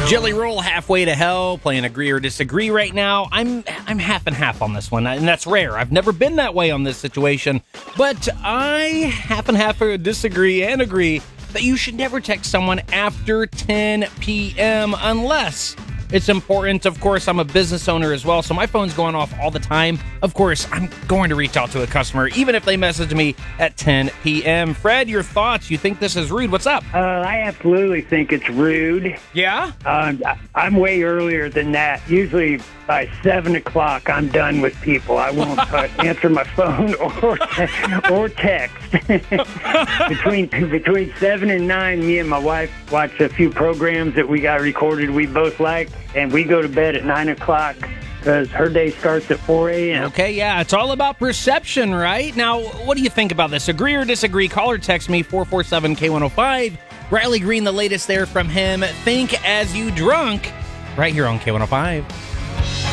Jelly Roll, Halfway to Hell, playing Agree or Disagree right now. I'm half and half on this one, and that's rare. I've never been that way on this situation, but I half and half disagree and agree that you should never text someone after 10 p.m. unless it's important. Of course, I'm a business owner as well, so my phone's going off all the time. Of course, I'm going to reach out to a customer, even if they message me at 10 p.m. Fred, your thoughts? You think this is rude? What's up? I absolutely think it's rude. Yeah? I'm way earlier than that. Usually by 7 o'clock, I'm done with people. I won't answer my phone or text. Between 7 and 9, me and my wife watch a few programs that we got recorded we both like, and we go to bed at 9 o'clock because her day starts at 4 a.m. Okay, yeah, it's all about perception, right? Now, what do you think about this? Agree or disagree? Call or text me, 447-K105. Riley Green, the latest there from him. Think As You Drunk, right here on K105.